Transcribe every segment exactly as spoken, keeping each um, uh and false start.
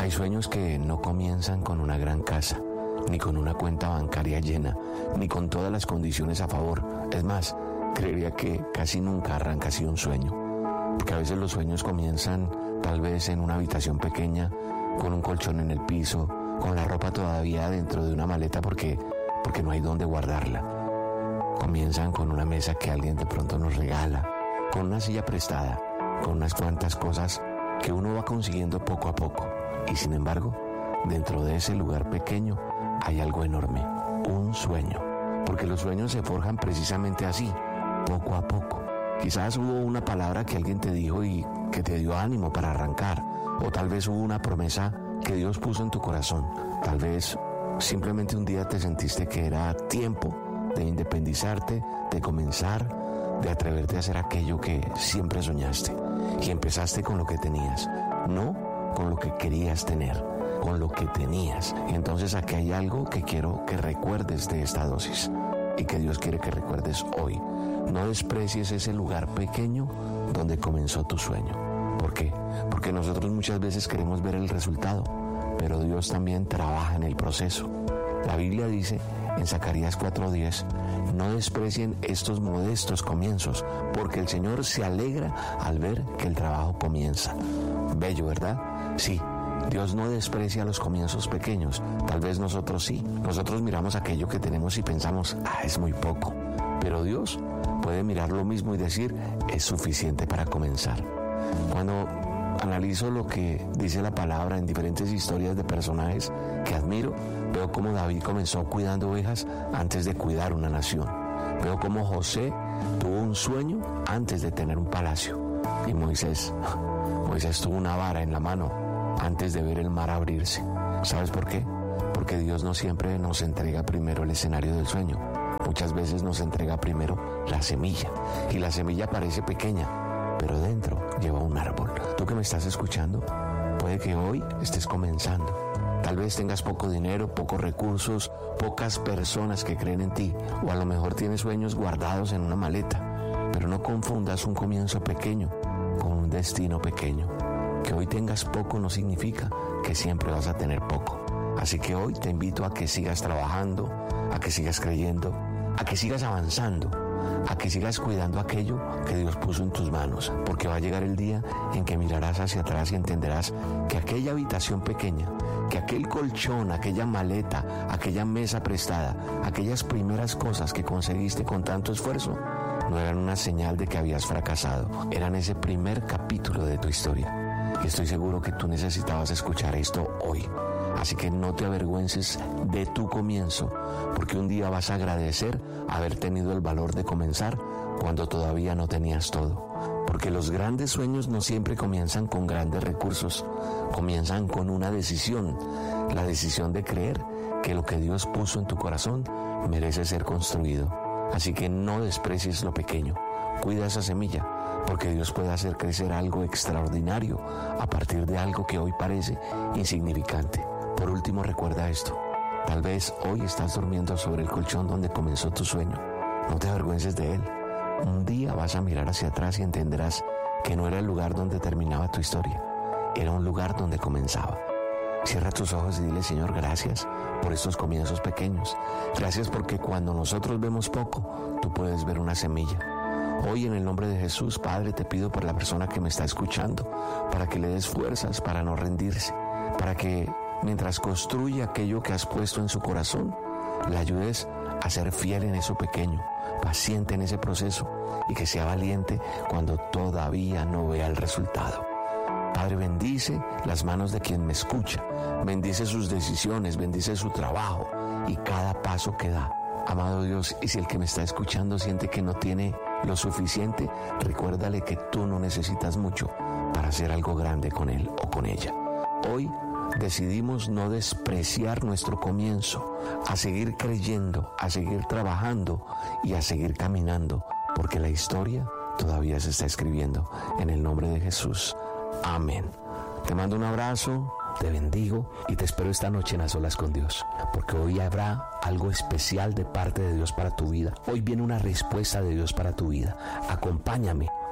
Hay sueños que no comienzan con una gran casa, ni con una cuenta bancaria llena, ni con todas las condiciones a favor. Es más, creería que casi nunca arranca así un sueño, porque a veces los sueños comienzan tal vez en una habitación pequeña, con un colchón en el piso, con la ropa todavía dentro de una maleta porque, porque no hay dónde guardarla. Comienzan con una mesa que alguien de pronto nos regala, con una silla prestada, con unas cuantas cosas que uno va consiguiendo poco a poco. Y sin embargo, dentro de ese lugar pequeño hay algo enorme, un sueño. Porque los sueños se forjan precisamente así, poco a poco. Quizás hubo una palabra que alguien te dijo y que te dio ánimo para arrancar. O tal vez hubo una promesa que Dios puso en tu corazón. Tal vez simplemente un día te sentiste que era tiempo de independizarte, de comenzar, de atreverte a hacer aquello que siempre soñaste. Y empezaste con lo que tenías, no con lo que querías tener, con lo que tenías. Y entonces aquí hay algo que quiero que recuerdes de esta dosis y que Dios quiere que recuerdes hoy. No desprecies ese lugar pequeño donde comenzó tu sueño. ¿Por qué? Porque nosotros muchas veces queremos ver el resultado, pero Dios también trabaja en el proceso. La Biblia dice en Zacarías cuatro diez, no desprecien estos modestos comienzos, porque el Señor se alegra al ver que el trabajo comienza. Bello, ¿verdad? Sí, Dios no desprecia los comienzos pequeños. Tal vez nosotros sí. Nosotros miramos aquello que tenemos y pensamos, ah, es muy poco. Pero Dios puede mirar lo mismo y decir, es suficiente para comenzar. Cuando analizo lo que dice la palabra en diferentes historias de personajes que admiro, veo cómo David comenzó cuidando ovejas antes de cuidar una nación. Veo cómo José tuvo un sueño antes de tener un palacio. Y Moisés, Moisés tuvo una vara en la mano antes de ver el mar abrirse. ¿Sabes por qué? Porque Dios no siempre nos entrega primero el escenario del sueño. Muchas veces nos entrega primero la semilla. Y la semilla parece pequeña, pero dentro lleva un árbol. Tú que me estás escuchando, puede que hoy estés comenzando. Tal vez tengas poco dinero, pocos recursos, pocas personas que creen en ti, o a lo mejor tienes sueños guardados en una maleta. Pero no confundas un comienzo pequeño con un destino pequeño. Que hoy tengas poco no significa que siempre vas a tener poco. Así que hoy te invito a que sigas trabajando, a que sigas creyendo, a que sigas avanzando, a que sigas cuidando aquello que Dios puso en tus manos, porque va a llegar el día en que mirarás hacia atrás y entenderás que aquella habitación pequeña, que aquel colchón, aquella maleta, aquella mesa prestada, aquellas primeras cosas que conseguiste con tanto esfuerzo, no eran una señal de que habías fracasado, eran ese primer capítulo de tu historia. Y estoy seguro que tú necesitabas escuchar esto hoy. Así que no te avergüences de tu comienzo, porque un día vas a agradecer haber tenido el valor de comenzar cuando todavía no tenías todo. Porque los grandes sueños no siempre comienzan con grandes recursos, comienzan con una decisión, la decisión de creer que lo que Dios puso en tu corazón merece ser construido. Así que no desprecies lo pequeño, cuida esa semilla, porque Dios puede hacer crecer algo extraordinario a partir de algo que hoy parece insignificante. Por último, recuerda esto. Tal vez hoy estás durmiendo sobre el colchón donde comenzó tu sueño. No te avergüences de él. Un día vas a mirar hacia atrás y entenderás que no era el lugar donde terminaba tu historia. Era un lugar donde comenzaba. Cierra tus ojos y dile, Señor, gracias por estos comienzos pequeños. Gracias porque cuando nosotros vemos poco, tú puedes ver una semilla. Hoy en el nombre de Jesús, Padre, te pido por la persona que me está escuchando, para que le des fuerzas para no rendirse, para que mientras construye aquello que has puesto en su corazón, le ayudes a ser fiel en eso pequeño, paciente en ese proceso y que sea valiente cuando todavía no vea el resultado. Padre, bendice las manos de quien me escucha, bendice sus decisiones, bendice su trabajo y cada paso que da. Amado Dios, y si el que me está escuchando siente que no tiene lo suficiente, recuérdale que tú no necesitas mucho para hacer algo grande con él o con ella. Hoy decidimos no despreciar nuestro comienzo, a seguir creyendo, a seguir trabajando y a seguir caminando, porque la historia todavía se está escribiendo. En el nombre de Jesús. Amén. Te mando un abrazo, te bendigo y te espero esta noche en A Solas con Dios, porque hoy habrá algo especial de parte de Dios para tu vida. Hoy viene una respuesta de Dios para tu vida. Acompáñame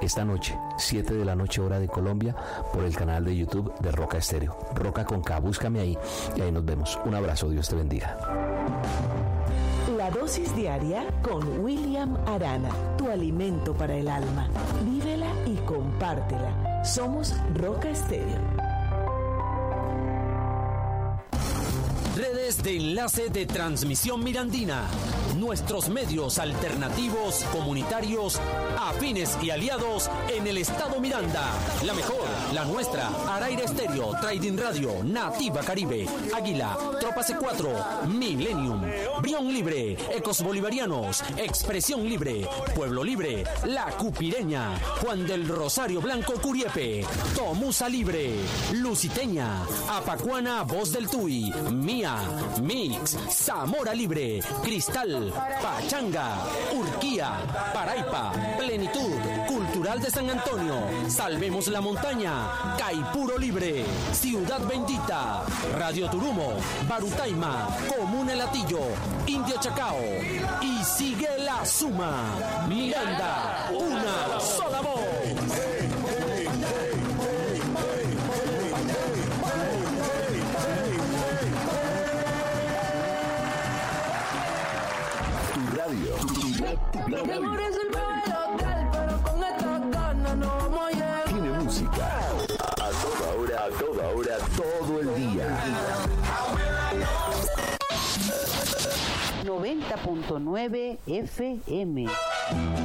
esta noche, siete de la noche hora de Colombia, por el canal de YouTube de Roca Estéreo. Roca con K, búscame ahí y ahí nos vemos. Un abrazo, Dios te bendiga. La dosis diaria con William Arana, tu alimento para el alma. Vívela y compártela. Somos Roca Estéreo. Redes de enlace de Transmisión Mirandina. Nuestros medios alternativos, comunitarios, afines y aliados en el estado Miranda. La mejor, la nuestra, Araira Estéreo, Trading Radio, Nativa Caribe, Águila, Tropa C cuatro, Millennium, Brión Libre, Ecos Bolivarianos, Expresión Libre, Pueblo Libre, La Cupireña, Juan del Rosario Blanco Curiepe, Tomusa Libre, Luciteña, Apacuana Voz del Tuy, Mía, Mix, Zamora Libre, Cristal, Pachanga, Urquía, Paraipa, Plenitud, Cultural de San Antonio, Salvemos la Montaña, Caipuro Libre, Ciudad Bendita, Radio Turumo, Barutaima, Comuna El Atillo, Indio Chacao y sigue la suma. Miranda, una sola voz. Mi amor es el local, pero con esta gana no vamos a llegar. Tiene música a toda hora, a toda hora, todo el día. noventa punto nueve F M.